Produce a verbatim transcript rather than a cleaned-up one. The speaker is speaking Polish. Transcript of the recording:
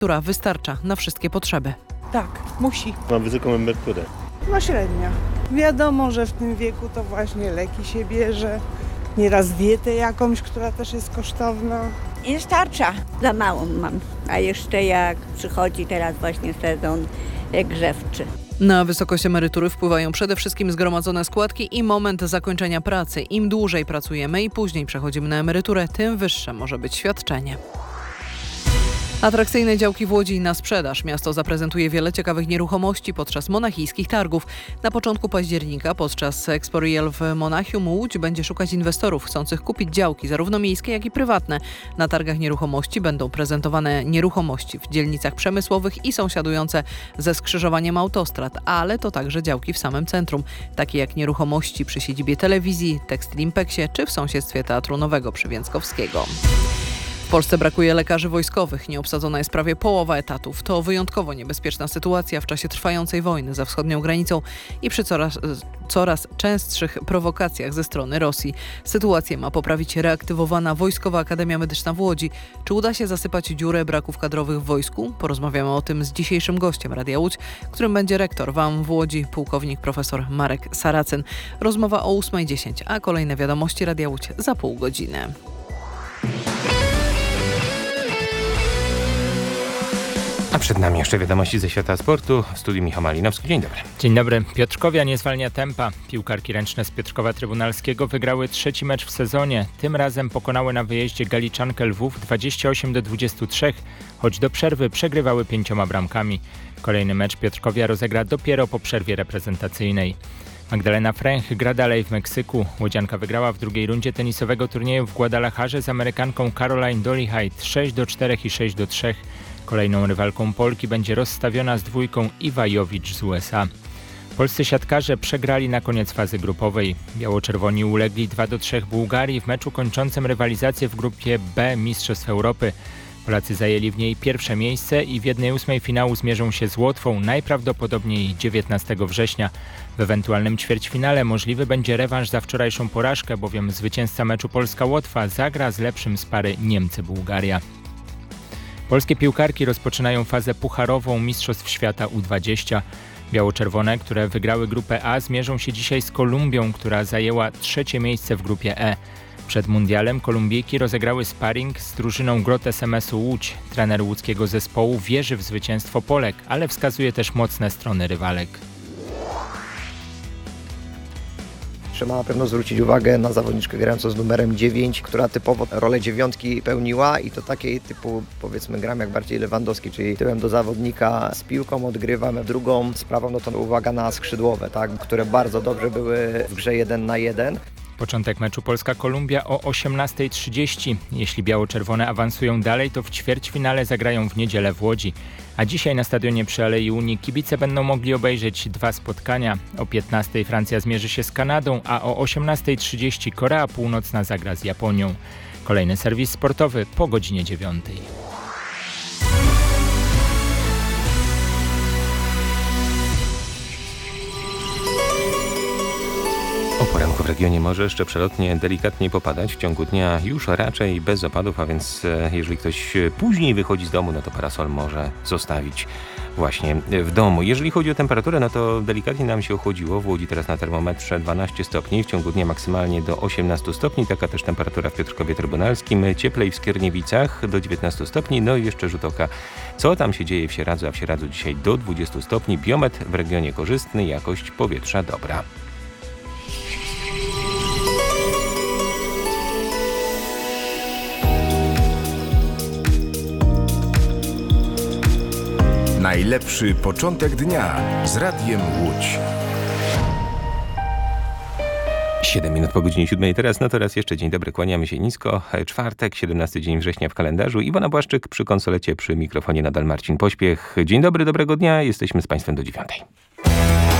która wystarcza na wszystkie potrzeby. Tak, musi. Mam wysoką emeryturę. No średnia. Wiadomo, że w tym wieku to właśnie leki się bierze, nieraz dietę jakąś, która też jest kosztowna. Nie starcza. Za małą mam. A jeszcze jak przychodzi teraz właśnie sezon grzewczy. Na wysokość emerytury wpływają przede wszystkim zgromadzone składki i moment zakończenia pracy. Im dłużej pracujemy i później przechodzimy na emeryturę, tym wyższe może być świadczenie. Atrakcyjne działki w Łodzi na sprzedaż. Miasto zaprezentuje wiele ciekawych nieruchomości podczas monachijskich targów. Na początku października podczas Expo Real w Monachium Łódź będzie szukać inwestorów chcących kupić działki, zarówno miejskie, jak i prywatne. Na targach nieruchomości będą prezentowane nieruchomości w dzielnicach przemysłowych i sąsiadujące ze skrzyżowaniem autostrad, ale to także działki w samym centrum, takie jak nieruchomości przy siedzibie telewizji, Tekstil Impeksie czy w sąsiedztwie Teatru Nowego przy Więckowskiego. W Polsce brakuje lekarzy wojskowych, nieobsadzona jest prawie połowa etatów. To wyjątkowo niebezpieczna sytuacja w czasie trwającej wojny za wschodnią granicą i przy coraz, coraz częstszych prowokacjach ze strony Rosji. Sytuację ma poprawić reaktywowana Wojskowa Akademia Medyczna w Łodzi. Czy uda się zasypać dziurę braków kadrowych w wojsku? Porozmawiamy o tym z dzisiejszym gościem Radia Łódź, którym będzie rektor W A M w Łodzi, pułkownik profesor Marek Saracyn. Rozmowa o ósma dziesięć, a kolejne wiadomości Radia Łódź za pół godziny. A przed nami jeszcze wiadomości ze świata sportu. W studiu Michał Malinowski. Dzień dobry. Dzień dobry. Piotrkowia nie zwalnia tempa. Piłkarki ręczne z Piotrkowa Trybunalskiego wygrały trzeci mecz w sezonie. Tym razem pokonały na wyjeździe Galiczankę Lwów dwadzieścia osiem do dwudziestu trzech, choć do przerwy przegrywały pięcioma bramkami. Kolejny mecz Piotrkowia rozegra dopiero po przerwie reprezentacyjnej. Magdalena Fręch gra dalej w Meksyku. Łodzianka wygrała w drugiej rundzie tenisowego turnieju w Guadalajarze z Amerykanką Caroline Dolehide sześć do czterech i sześć do trzech. Kolejną rywalką Polki będzie rozstawiona z dwójką Iwa Jowicz z U S A. Polscy siatkarze przegrali na koniec fazy grupowej. Biało-czerwoni ulegli dwa do trzech Bułgarii w meczu kończącym rywalizację w grupie B Mistrzostw Europy. Polacy zajęli w niej pierwsze miejsce i w jednej ósmej finału zmierzą się z Łotwą najprawdopodobniej dziewiętnastego września. W ewentualnym ćwierćfinale możliwy będzie rewanż za wczorajszą porażkę, bowiem zwycięzca meczu Polska-Łotwa zagra z lepszym z pary Niemcy-Bułgaria. Polskie piłkarki rozpoczynają fazę pucharową Mistrzostw Świata U dwadzieścia. Biało-czerwone, które wygrały grupę A, zmierzą się dzisiaj z Kolumbią, która zajęła trzecie miejsce w grupie E. Przed mundialem Kolumbijki rozegrały sparring z drużyną Grot S M S-u Łódź. Trener łódzkiego zespołu wierzy w zwycięstwo Polek, ale wskazuje też mocne strony rywalek. Trzeba na pewno zwrócić uwagę na zawodniczkę grającą z numerem dziewięć, która typowo rolę dziewiątki pełniła i to takiej typu, powiedzmy, gram jak bardziej Lewandowski, czyli tyłem do zawodnika z piłką odgrywamy. Drugą sprawą no to uwaga na skrzydłowe, tak, które bardzo dobrze były w grze jeden na jeden. Początek meczu Polska-Kolumbia o osiemnasta trzydzieści. Jeśli biało-czerwone awansują dalej, to w ćwierćfinale zagrają w niedzielę w Łodzi. A dzisiaj na stadionie przy Alei Unii kibice będą mogli obejrzeć dwa spotkania. O piętnastej Francja zmierzy się z Kanadą, a o osiemnasta trzydzieści Korea Północna zagra z Japonią. Kolejny serwis sportowy po godzinie dziewiątej. O poranku w regionie może jeszcze przelotnie delikatnie popadać. W ciągu dnia już raczej bez opadów, a więc jeżeli ktoś później wychodzi z domu, no to parasol może zostawić właśnie w domu. Jeżeli chodzi o temperaturę, no to delikatnie nam się ochłodziło. W Łodzi teraz na termometrze dwanaście stopni, w ciągu dnia maksymalnie do osiemnastu stopni. Taka też temperatura w Piotrkowie Trybunalskim. Cieplej w Skierniewicach do dziewiętnastu stopni. No i jeszcze rzut oka, co tam się dzieje w Sieradzu, a w Sieradzu dzisiaj do dwudziestu stopni. Biometr w regionie korzystny, jakość powietrza dobra. Najlepszy początek dnia z Radiem Łódź. siedem minut po godzinie siódmej. Teraz, no teraz jeszcze dzień dobry, kłaniamy się nisko. Czwartek, siedemnasty dzień września w kalendarzu. Iwona Błaszczyk przy konsolecie, przy mikrofonie nadal Marcin Pośpiech. Dzień dobry, dobrego dnia. Jesteśmy z Państwem do dziewiątej.